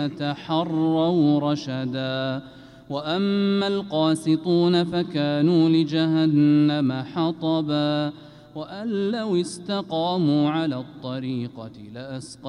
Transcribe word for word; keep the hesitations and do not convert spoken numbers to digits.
تحروا رشدا وأما القاسطون فكانوا لجهنم حطبا وأن لو استقاموا على الطريقة لأسقوا